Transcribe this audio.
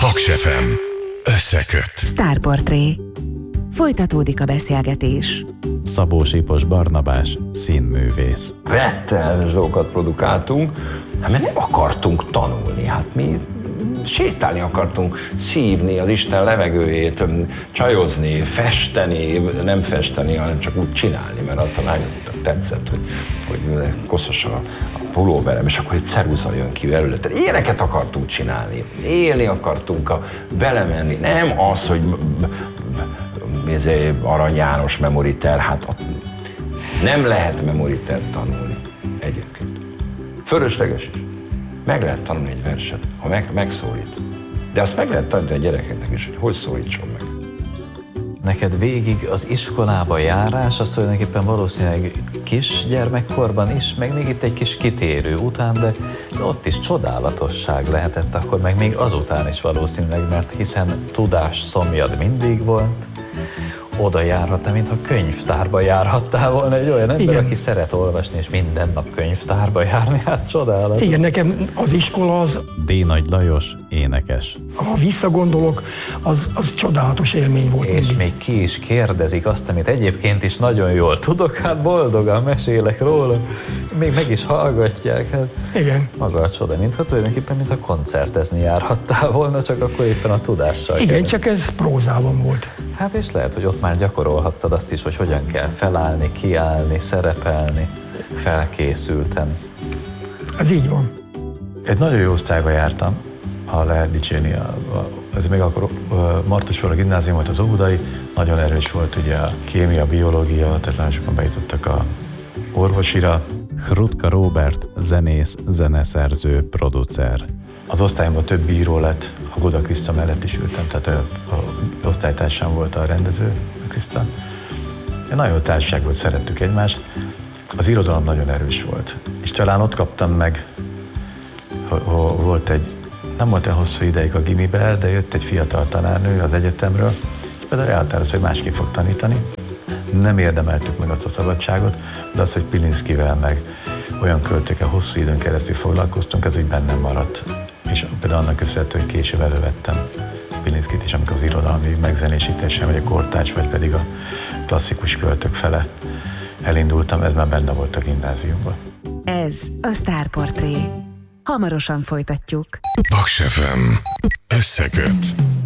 Paks FM. Összeköt. Sztárportré. Folytatódik a beszélgetés. Szabó Sipos Barnabás, színművész. Rettenetes dolgokat produkáltunk, mert nem akartunk tanulni. Hát mi sétálni akartunk, szívni az Isten levegőjét, csajozni, festeni, nem festeni, hanem csak úgy csinálni, mert a tanárnak tetszett, hogy koszos a pulóverem, és akkor egy ceruza jön ki belőle. Ilyeneket akartunk csinálni, élni akartunk, belemenni, nem az, hogy Arany János memoriter, hát nem lehet memoriter tanulni egyébként. Fölösleges is. Meg lehet tanulni egy verset, ha megszólít. De azt meg lehet tanulni a gyerekeknek is, hogy szólítson meg. Neked végig az iskolába járás, az tulajdonképpen valószínűleg kisgyermekkorban is, meg még itt egy kis kitérő után, de ott is csodálatosság lehetett akkor, meg még azután is valószínűleg, mert hiszen tudás szomjad mindig volt, oda járhattál, mintha könyvtárba járhattál volna egy olyan ember, igen, aki szeret olvasni, és minden nap könyvtárba járni, hát csodálatos. Igen, nekem az iskola az... D. Nagy Lajos, énekes. Ha visszagondolok, az csodálatos élmény volt. És mindig. Még ki is kérdezik azt, amit egyébként is nagyon jól tudok, hát boldogan mesélek róla, még meg is hallgatják. Hát igen. Maga a csoda, mintha tulajdonképpen, mintha koncertezni járhattál volna, csak akkor éppen a tudással. Igen, kellett. Csak ez prózában volt. Hát és lehet, hogy ott már gyakorolhattad azt is, hogy hogyan kell felállni, kiállni, szerepelni, felkészülten. Ez így van. Egy nagyon jó osztályba jártam, ha lehet dicsérni. Ez még akkor Martosvár gimnázium volt, az óbudai, nagyon erős volt ugye a kémia, biológia, tehát nagyon sokan bejutottak a orvosira. Hrutka Róbert, zenész, zeneszerző, producer. Az osztályomban több bíró lett, a Goda Kriszta mellett is ültem, tehát az osztálytársam volt a rendező, a Kriszta. Egy nagyon jó társaság volt, szerettük egymást. Az irodalom nagyon erős volt. És talán ott kaptam meg, nem volt olyan hosszú ideig a gimibe, de jött egy fiatal tanárnő az egyetemről, és például elhatározta, hogy másképp fog tanítani. Nem érdemeltük meg azt a szabadságot, de az, hogy Pilinszkivel meg olyan költőkkel hosszú időn keresztül foglalkoztunk, ez úgy bennem maradt. És például annak köszönhető, hogy később elővettem Pilinszkit is, amikor az irodalmi megzenésítésen, vagy a kortárs, vagy pedig a klasszikus költők fele elindultam, ez már benne volt a gimnáziumban. Ez a Sztárportré. Hamarosan folytatjuk. Paks FM. Összeköt.